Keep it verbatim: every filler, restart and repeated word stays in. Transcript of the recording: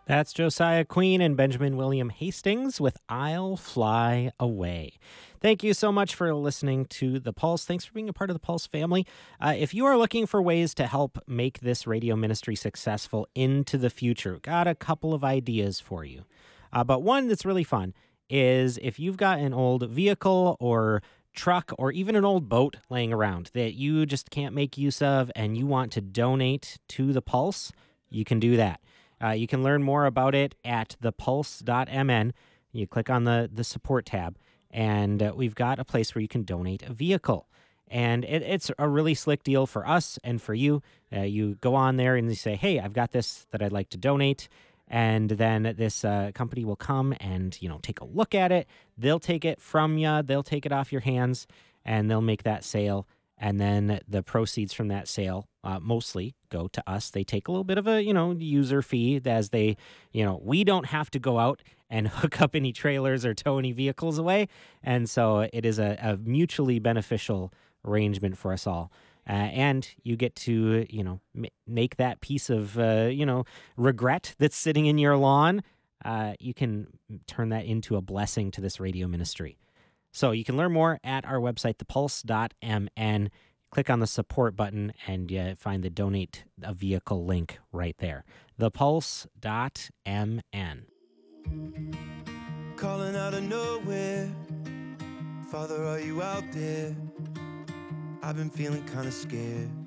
That's Josiah Queen and Benjamin William Hastings with I'll Fly Away. Thank you so much for listening to The Pulse. Thanks for being a part of the Pulse family. Uh, if you are looking for ways to help make this radio ministry successful into the future, got a couple of ideas for you. Uh, but one that's really fun is if you've got an old vehicle or truck or even an old boat laying around that you just can't make use of and you want to donate to The Pulse, you can do that. Uh, you can learn more about it at the pulse dot m n. You click on the, the support tab, and uh, we've got a place where you can donate a vehicle. And it, it's a really slick deal for us and for you. Uh, you go on there and you say, hey, I've got this that I'd like to donate. And then this uh, company will come and, you know, take a look at it. They'll take it from you. They'll take it off your hands, and they'll make that sale. And then the proceeds from that sale uh, mostly go to us. They take a little bit of a, you know, user fee as they, you know, we don't have to go out and hook up any trailers or tow any vehicles away. And so it is a, a mutually beneficial arrangement for us all. Uh, and you get to, you know, m- make that piece of, uh, you know, regret that's sitting in your lawn. Uh, you can turn that into a blessing to this radio ministry. So you can learn more at our website, the pulse dot m n. Click on the support button and uh, find the donate a vehicle link right there. the pulse dot m n. Calling out of nowhere, Father, are you out there? I've been feeling kind of scared.